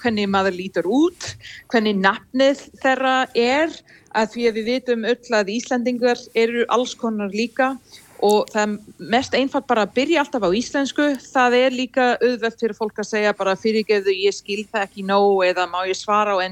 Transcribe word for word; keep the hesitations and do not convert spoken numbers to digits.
hvernig maður lítur út, hvernig nafnið þeirra er, að því að við vitum öll að Íslendingar eru alls konar líka og það er mest einfalt bara að byrja alltaf á íslensku. Það er líka auðvelt fyrir fólk að segja bara fyrirgefðu, ég skil það ekki nóg eða má ég svara á